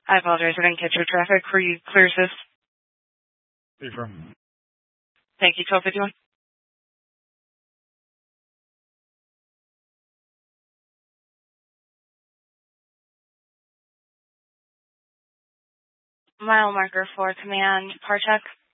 I apologize, I didn't catch your traffic. Were you clear, sis? Affirm. Thank you, 1251. Mile marker for command, par check.